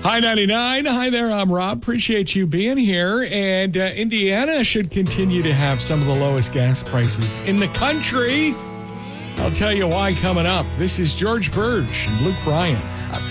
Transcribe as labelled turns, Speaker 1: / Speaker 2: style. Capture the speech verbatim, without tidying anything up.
Speaker 1: Hi, ninety-nine. Hi there. I'm Rob. Appreciate you being here. And uh, Indiana should continue to have some of the lowest gas prices in the country. I'll tell you why coming up. This is George Burge and Luke Bryan.